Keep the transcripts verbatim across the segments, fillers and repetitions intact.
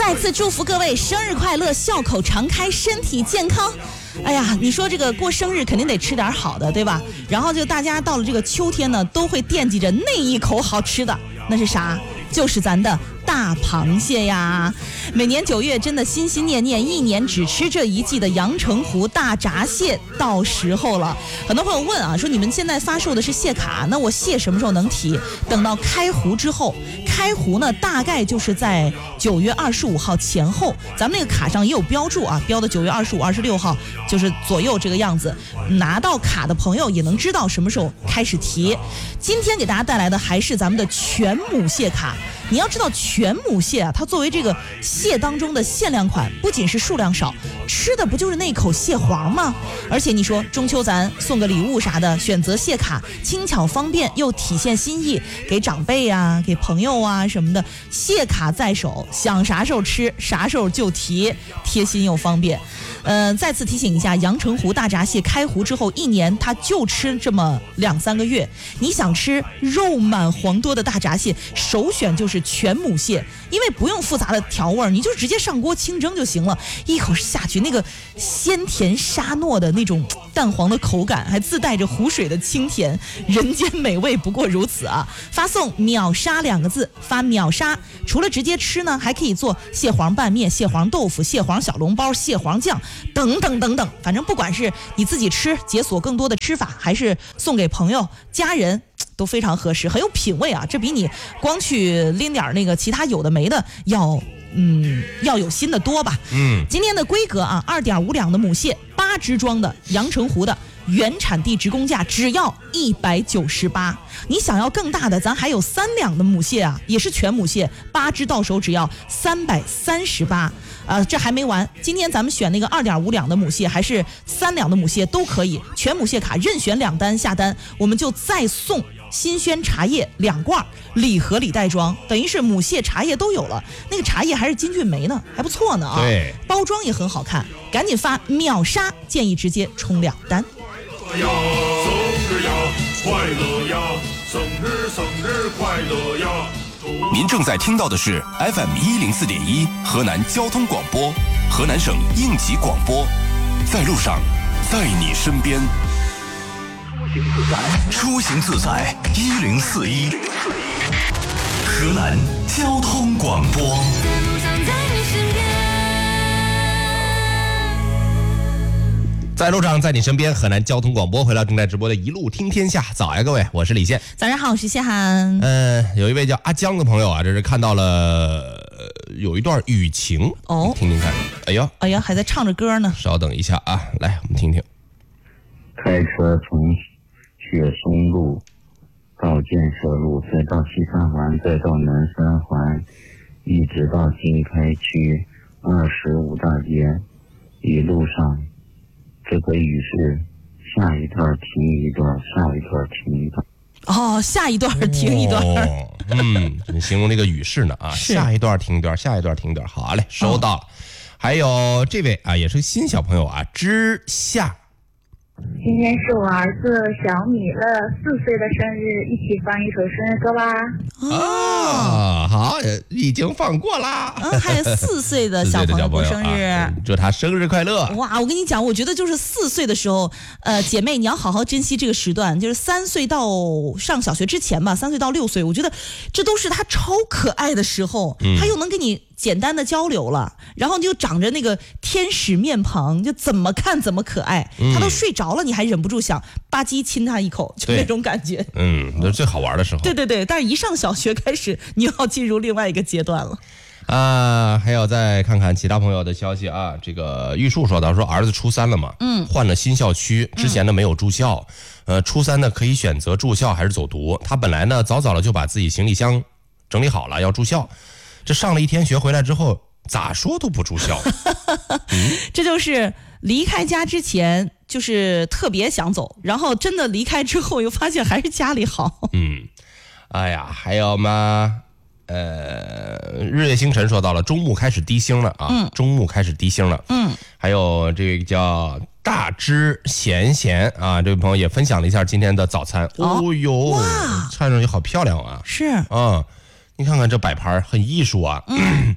再次祝福各位生日快乐，笑口常开，身体健康。哎呀，你说这个过生日肯定得吃点好的，对吧？然后就大家到了这个秋天呢，都会惦记着那一口好吃的，那是啥？就是咱的大螃蟹呀。每年九月真的心心念念，一年只吃这一季的阳澄湖大闸蟹到时候了。很多朋友问啊，说你们现在发售的是蟹卡，那我蟹什么时候能提？等到开湖之后，开湖呢大概就是在九月二十五号前后，咱们那个卡上也有标注啊，标的九月二十五、二十六号，就是左右这个样子。拿到卡的朋友也能知道什么时候开始提。今天给大家带来的还是咱们的全母蟹卡。你要知道全母蟹啊，它作为这个蟹当中的限量款，不仅是数量少，吃的不就是那口蟹黄吗？而且你说中秋咱送个礼物啥的，选择蟹卡轻巧方便又体现心意，给长辈啊给朋友啊什么的，蟹卡在手，想啥时候吃啥时候就提，贴心又方便。呃，再次提醒一下，阳澄湖大闸蟹开湖之后一年它就吃这么两三个月，你想吃肉满黄多的大闸蟹，首选就是全母蟹，因为不用复杂的调味，你就直接上锅清蒸就行了，一口下去那个鲜甜沙糯的那种蛋黄的口感，还自带着湖水的清甜，人间美味不过如此啊！发送秒杀两个字，发秒杀，除了直接吃呢，还可以做蟹黄拌面、蟹黄豆腐、蟹黄小笼包、蟹黄酱等等等等，反正不管是你自己吃解锁更多的吃法，还是送给朋友家人，都非常合适，很有品味啊！这比你光去拎点那个其他有的没的要嗯要有心的多吧。 嗯， 今天的规格啊，二点五两的母蟹，八只装的阳澄湖的，原产地直供价只要一百九十八。你想要更大的，咱还有三两的母蟹啊，也是全母蟹，八只到手只要三百三十八。呃，这还没完，今天咱们选那个二点五两的母蟹，还是三两的母蟹都可以，全母蟹卡任选两单下单，我们就再送新鲜茶叶两罐，礼盒里袋装，等于是母蟹茶叶都有了，那个茶叶还是金骏眉呢，还不错呢啊！ 对， 包装也很好看，赶紧发秒杀，建议直接冲两单。 生日呀，快乐呀，生日生日快乐呀！ 您正在听到的是 F M 一零四点一河南交通广播，河南省应急广播，在路上，在你身边。出行自在一零四一，河南交通广播。 在路上，在你身边，河南交通广播回到正在直播的一路听天下。早呀，各位，我是李现。 早上好，我是谢涵。 呃，有一位叫阿江的朋友啊，这是看到了、呃、有一段雨情哦，听听看。哎呦， 哎呀，还在唱着歌呢。 稍等一下啊，来，我们听听。 开车从雪松路到建设路，再到西三环，再到南三环，一直到经开区二十五大街，一路上。这个雨是下一段停一段，下一段停一段。 哦，下一段停一段。 哦、嗯，你形容这个语势呢啊，下一段停一段，下一段停一段。好嘞，收到了。哦、还有这位啊，也是个新小朋友啊，之夏。 今天是我儿子小米的四岁的生日，一起放一首生日歌吧。 哦，好，已经放过啦。 嗯，还有四岁的小朋友过生日， 啊、祝他生日快乐。 哇，我跟你讲，我觉得就是四岁的时候，呃，姐妹你要好好珍惜这个时段，就是三岁到上小学之前吧，三岁到六岁，我觉得这都是他超可爱的时候，嗯、他又能跟你简单的交流了，然后你就长着那个天使面庞，就怎么看怎么可爱。嗯、他都睡着了，你还忍不住想吧唧亲他一口，就那种感觉。 嗯，那最好玩的时候。 对对对，但是一上小学开始，你要进入另外一个阶段了。 啊，还有再看看其他朋友的消息啊。这个玉树说到说儿子初三了嘛，嗯，换了新校区，之前呢没有住校，嗯、呃，初三呢可以选择住校还是走读。他本来呢早早的就把自己行李箱整理好了要住校，这上了一天学回来之后，咋说都不住校。 嗯、这就是离开家之前就是特别想走，然后真的离开之后又发现还是家里好。 嗯，哎呀，还有吗？呃，日月星辰说到了中木开始低星了啊，嗯、中木开始低星了。嗯，还有这个叫大芝咸咸啊，这位朋友也分享了一下今天的早餐。哦哟，看上去好漂亮啊！ 是啊，你看看这摆盘很艺术啊。嗯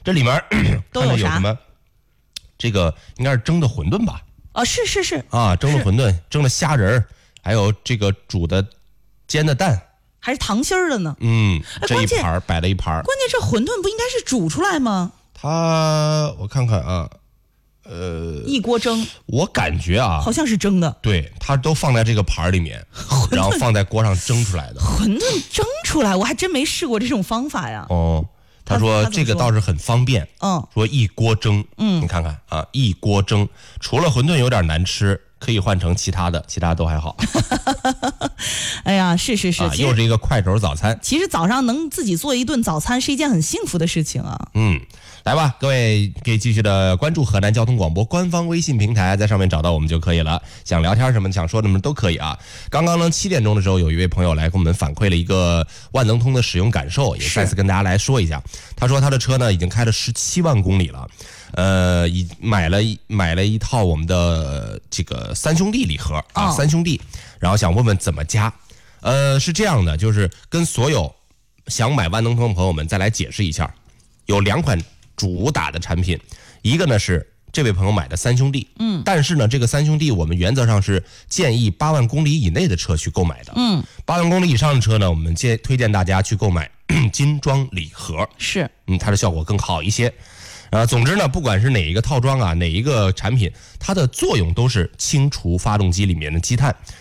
这里面都有啥？ 有什么？这个应该是蒸的馄饨吧？ 啊，是是是啊，蒸的馄饨，蒸的虾仁儿，还有这个煮的煎的蛋， 还是糖心儿的呢。 嗯，这一盘摆了一盘。 关键这馄饨不应该是煮出来吗？ 它我看看啊，呃， 一锅蒸， 我感觉啊， 好像是蒸的。 对，它都放在这个盘里面，然后放在锅上蒸出来的。 馄饨蒸出来，我还真没试过这种方法呀。 哦。他说这个倒是很方便，嗯，说一锅蒸，嗯，你看看啊，一锅蒸，除了馄饨有点难吃，可以换成其他的，其他都还好。 哎呀，是是是， 啊、又是一个快手早餐。 其实早上能自己做一顿早餐是一件很幸福的事情啊。 嗯，来吧，各位可以继续的关注河南交通广播官方微信平台，在上面找到我们就可以了。想聊天什么，想说什么都可以啊。刚刚呢七点钟的时候，有一位朋友来给我们反馈了一个万能通的使用感受，也再次跟大家来说一下。他说他的车呢已经开了十七万公里了，呃，已买了买了一套我们的这个三兄弟礼盒啊，哦、三兄弟，然后想问问怎么加。呃，是这样的，就是跟所有想买万能通的朋友们再来解释一下，有两款主打的产品，一个呢是这位朋友买的三兄弟，嗯，但是呢，这个三兄弟我们原则上是建议八万公里以内的车去购买的，嗯，八万公里以上的车呢，我们建推荐大家去购买精装礼盒， 是， 嗯，它的效果更好一些。呃，总之呢，不管是哪一个套装啊，哪一个产品，它的作用都是清除发动机里面的积碳，